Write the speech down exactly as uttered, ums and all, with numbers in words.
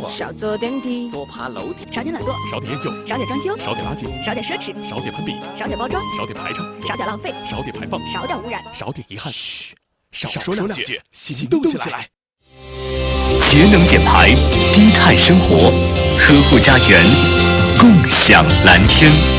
少坐电梯， 多爬楼梯， 少点懒惰， 少点厌旧， 少点装修， 少点垃圾， 少点奢侈， 少点攀比， 少点包装， 少点排场， 少点浪费， 少点排放， 少点污染， 少点遗憾。 嘘， 少说两句，行动起来。 节能减排，低碳生活，呵护家园，共享蓝天。